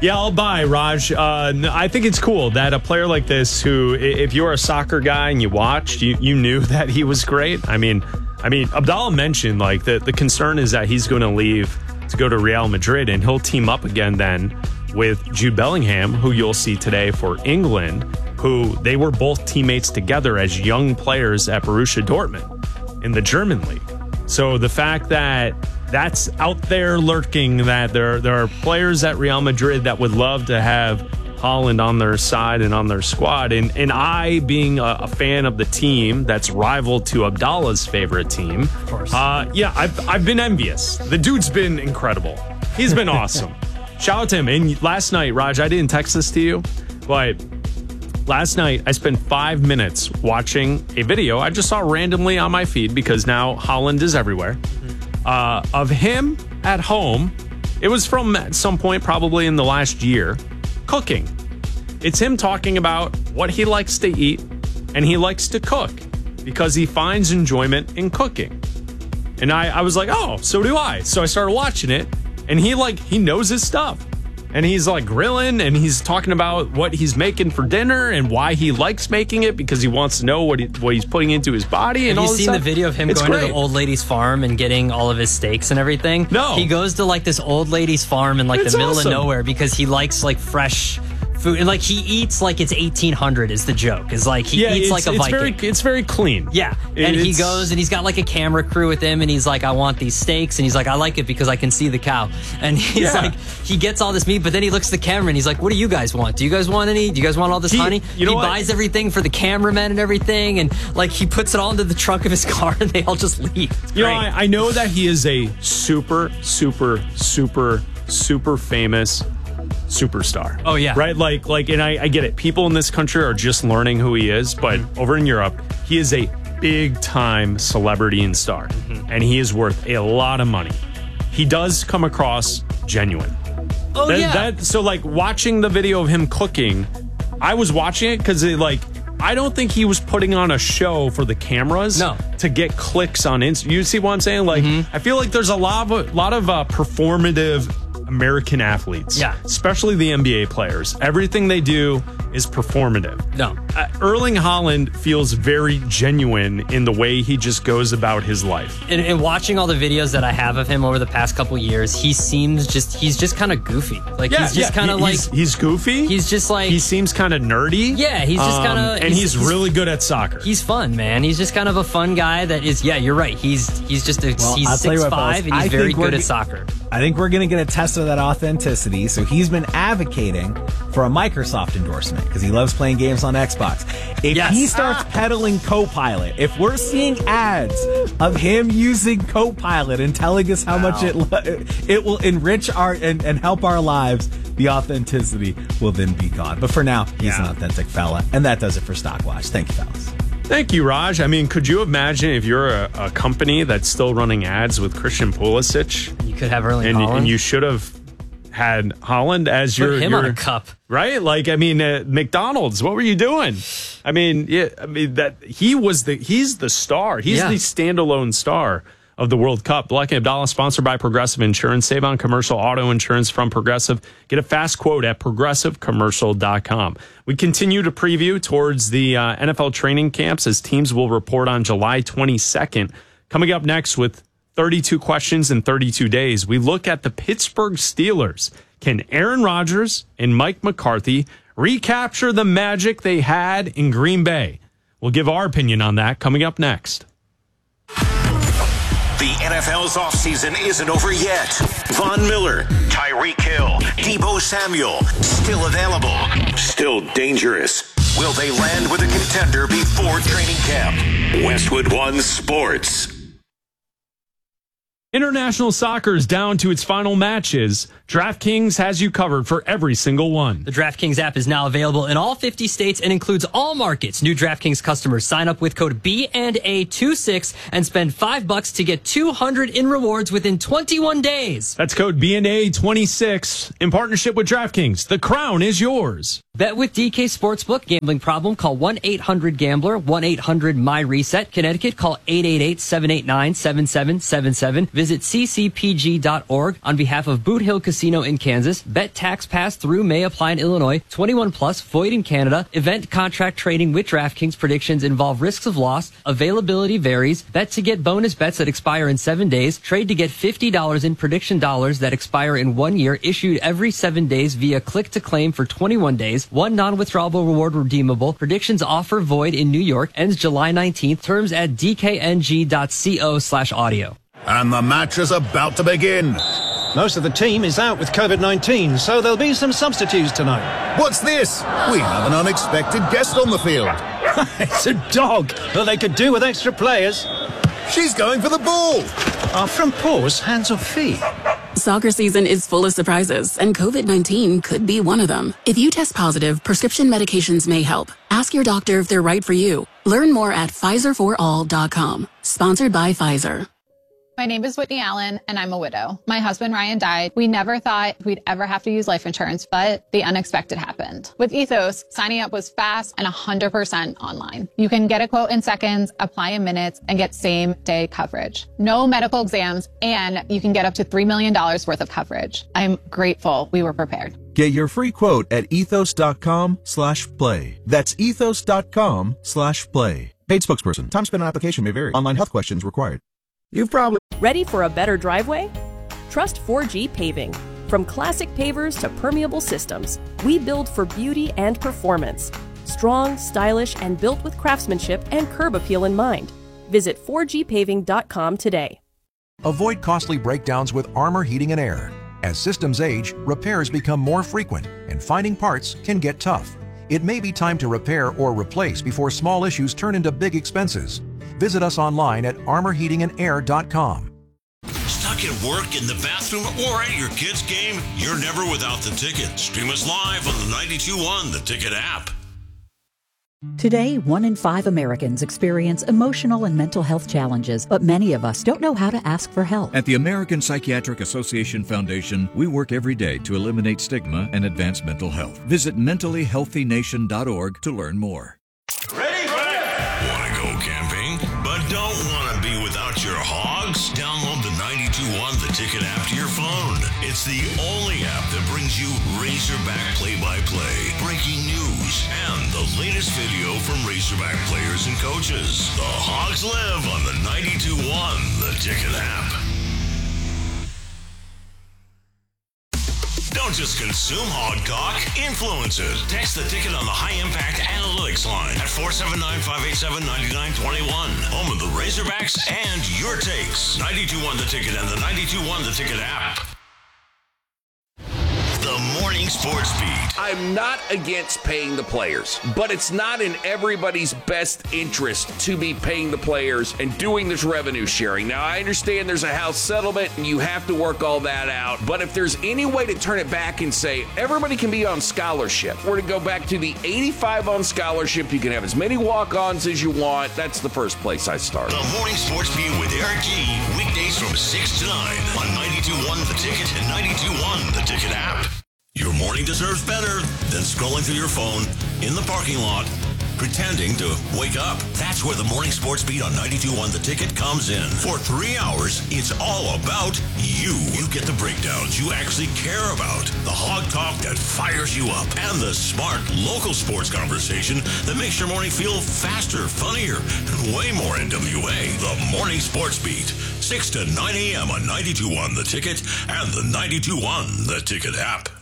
Yeah, I'll buy, Raj. I think it's cool that a player like this, who, if you're a soccer guy and you watched, you knew that he was great. I mean, Abdallah mentioned like the concern is that he's going to leave to go to Real Madrid, and he'll team up again then with Jude Bellingham, who you'll see today for England, who they were both teammates together as young players at Borussia Dortmund in the German league. So the fact that that's out there lurking, that there are players at Real Madrid that would love to have Haaland on their side and on their squad. And I, being a fan of the team that's rival to Abdallah's favorite team, of course. I've been envious. The dude's been incredible. He's been awesome. Shout out to him. And last night, Raj, I didn't text this to you, but last night I spent 5 minutes watching a video I just saw randomly on my feed because now Haaland is everywhere. Of him at home. It was from at some point probably in the last year, cooking. It's him talking about what he likes to eat, and he likes to cook because he finds enjoyment in cooking. And I was like, oh, so do I. So I started watching it, and he knows his stuff. And he's like grilling, and he's talking about what he's making for dinner and why he likes making it because he wants to know what he's putting into his body. And have all you seen the video of him going to the old lady's farm and getting all of his steaks and everything? No. He goes to like this old lady's farm in like the middle of nowhere because he likes like fresh food. And like he eats like it's 1800 is the joke. Is like he eats like a Viking. It's very clean. Yeah. And he goes and he's got like a camera crew with him and he's like, I want these steaks. And he's like, I like it because I can see the cow. And he's like, he gets all this meat, but then he looks at the camera and he's like, what do you guys want? Do you guys want any? Do you guys want all this honey? He buys everything for the cameraman and everything. And like he puts it all into the trunk of his car and they all just leave. I know that he is a super, super, super, super famous superstar. Oh yeah. Right? Like, and I get it. People in this country are just learning who he is, but over in Europe, he is a big time celebrity and star. And he is worth a lot of money. He does come across genuine. So like watching the video of him cooking, I was watching it because I don't think he was putting on a show for the cameras to get clicks on Instagram. You see what I'm saying? Like, I feel like there's a lot of performative American athletes, especially the NBA players. Everything they do is performative. Erling Haaland feels very genuine in the way he just goes about his life. And watching all the videos that I have of him over the past couple years, he's just kind of goofy. Like he's just kind of like he's goofy. He's just like he seems kind of nerdy. Yeah, he's just kind of and he's really good at soccer. He's fun, man. He's just kind of a fun guy that is. Yeah, you're right. He's just he's 6'5" and he's very good at soccer. I think we're going to get a test of that authenticity. So he's been advocating for a Microsoft endorsement because he loves playing games on Xbox. If he starts peddling Copilot, if we're seeing ads of him using Copilot and telling us how much it will enrich our and help our lives, the authenticity will then be gone. But for now, he's an authentic fella. And that does it for Stockwatch. Thank you, fellas. Thank you, Raj. I mean, could you imagine if you're a company that's still running ads with Christian Pulisic? You could have Erling Haaland. And you should have had Haaland as Put him on a cup. Right? Like, I mean, McDonald's, what were you doing? I mean, he's the star. He's the standalone star of the World Cup. Black and Abdallah, sponsored by Progressive Insurance. Save on commercial auto insurance from Progressive. Get a fast quote at progressivecommercial.com. We continue to preview towards the NFL training camps as teams will report on July 22nd. Coming up next with 32 questions in 32 days, we look at the Pittsburgh Steelers. Can Aaron Rodgers and Mike McCarthy recapture the magic they had in Green Bay? We'll give our opinion on that coming up next. The NFL's offseason isn't over yet. Von Miller, Tyreek Hill, Deebo Samuel, still available, still dangerous. Will they land with a contender before training camp? Westwood One Sports. International soccer is down to its final matches. DraftKings has you covered for every single one. The DraftKings app is now available in all 50 states and includes all markets. New DraftKings customers sign up with code B&A26 and spend $5 to get $200 in rewards within 21 days. That's code B&A26 in partnership with DraftKings. The crown is yours. Bet with DK Sportsbook. Gambling problem? Call 1-800-GAMBLER, 1-800-MY-RESET. Connecticut, call 888-789-7777. Visit ccpg.org on behalf of Boot Hill Casino in Kansas. Bet tax pass through may apply in Illinois. 21 plus, void in Canada. Event contract trading with DraftKings. Predictions involve risks of loss. Availability varies. Bet to get bonus bets that expire in 7 days. Trade to get $50 in prediction dollars that expire in 1 year. Issued every 7 days via click to claim for 21 days. One non-withdrawable reward redeemable. Predictions offer void in New York. Ends July 19th. Terms at dkng.co/audio. And the match is about to begin. Most of the team is out with COVID-19, so there'll be some substitutes tonight. What's this? We have an unexpected guest on the field. It's a dog, but they could do with extra players. She's going for the ball. Are front paws hands or feet? Soccer season is full of surprises, and COVID-19 could be one of them. If you test positive, prescription medications may help. Ask your doctor if they're right for you. Learn more at PfizerForAll.com. Sponsored by Pfizer. My name is Whitney Allen, and I'm a widow. My husband, Ryan, died. We never thought we'd ever have to use life insurance, but the unexpected happened. With Ethos, signing up was fast and 100% online. You can get a quote in seconds, apply in minutes, and get same-day coverage. No medical exams, and you can get up to $3 million worth of coverage. I'm grateful we were prepared. Get your free quote at ethos.com/play. That's ethos.com/play. Paid spokesperson. Time spent on application may vary. Online health questions required. You've probably ready for a better driveway? Trust 4G Paving. From classic pavers to permeable systems, we build for beauty and performance. Strong, stylish, and built with craftsmanship and curb appeal in mind. Visit 4gpaving.com today. Avoid costly breakdowns with Armor Heating and Air. As systems age, repairs become more frequent, and finding parts can get tough. It may be time to repair or replace before small issues turn into big expenses. Visit us online at armorheatingandair.com. Stuck at work, in the bathroom, or at your kid's game? You're never without the Ticket. Stream us live on the 92.1 The Ticket app. Today, 1 in 5 Americans experience emotional and mental health challenges, but many of us don't know how to ask for help. At the American Psychiatric Association Foundation, we work every day to eliminate stigma and advance mental health. Visit mentallyhealthynation.org to learn more. Ready? Want to go camping, but don't want to be without your hogs? Download the 92.1 The Ticket app to your phone. It's the only app that brings you Razorback play-by-play, breaking news, and the latest video from Razorback players and coaches. The Hogs live on the 92.1 The Ticket app. Don't just consume Hogcock, influence it. Text the Ticket on the High Impact Analytics line at 479-587-9921. Home of the Razorbacks and your takes. 92.1 The Ticket and the 92.1 The Ticket app. The Morning Sports Beat. I'm not against paying the players, but it's not in everybody's best interest to be paying the players and doing this revenue sharing. Now, I understand there's a House settlement and you have to work all that out, but if there's any way to turn it back and say everybody can be on scholarship, or to go back to the 85 on scholarship, you can have as many walk-ons as you want, that's the first place I start. The Morning Sports Beat with Eric G. Weekdays from 6 to 9 on 92.1 The Ticket and 92.1 The Ticket app. Your morning deserves better than scrolling through your phone in the parking lot, pretending to wake up. That's where the Morning Sports Beat on 92.1 The Ticket comes in. For 3 hours, it's all about you. You get the breakdowns you actually care about, the hog talk that fires you up, and the smart local sports conversation that makes your morning feel faster, funnier, and way more NWA. The Morning Sports Beat, 6 to 9 a.m. on 92.1 The Ticket and the 92.1 The Ticket app.